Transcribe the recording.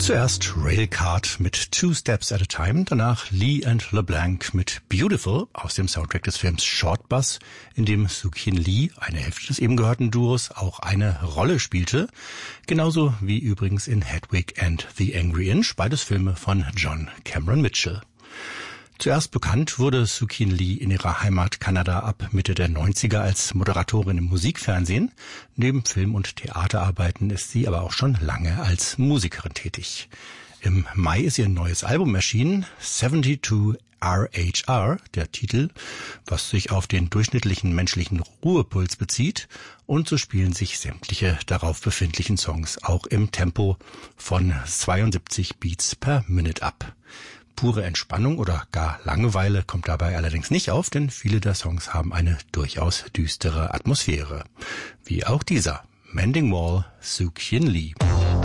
Zuerst Railcard mit Two Steps at a Time, danach Lee and LeBlanc mit Beautiful aus dem Soundtrack des Films Short Bus, in dem Soo-Kyin Lee, eine Hälfte des eben gehörten Duos, auch eine Rolle spielte, genauso wie übrigens in Hedwig and the Angry Inch, beides Filme von John Cameron Mitchell. Zuerst bekannt wurde Soo-Kyin Lee in ihrer Heimat Kanada ab Mitte der 90er als Moderatorin im Musikfernsehen. Neben Film- und Theaterarbeiten ist sie aber auch schon lange als Musikerin tätig. Im Mai ist ihr neues Album erschienen, 72 RHR, der Titel, was sich auf den durchschnittlichen menschlichen Ruhepuls bezieht, und so spielen sich sämtliche darauf befindlichen Songs auch im Tempo von 72 Beats per Minute ab. Pure Entspannung oder gar Langeweile kommt dabei allerdings nicht auf, denn viele der Songs haben eine durchaus düstere Atmosphäre. Wie auch dieser, Mending Wall, Soo-Kyin Lee.